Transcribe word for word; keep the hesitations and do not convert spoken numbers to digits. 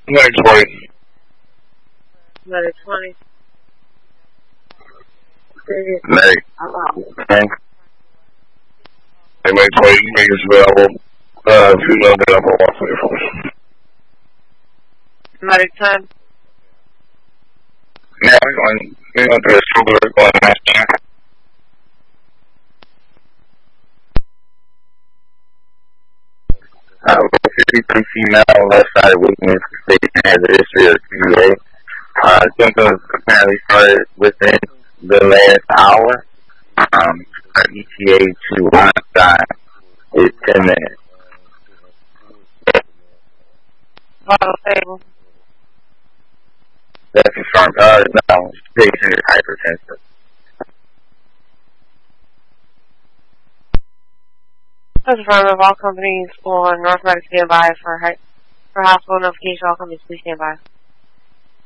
Next twenty. Medic twenty. Next. Okay. Hey, Medic twenty, you make us available. Uh, female down for one twenty-four. Medic ten. Yeah, we're going, we're going to do a stroke alert going last time. Uh, fifty-three female, left side weakness, state has a history of Q A. Uh, symptoms apparently started within the last hour. Um, E T A to Einstein is ten minutes. Vital stable. That's confirmed. Uh, no, patient is hypertensive. That's affirmative. All companies on North Medic stand by for, for hospital notification. All companies please stand by.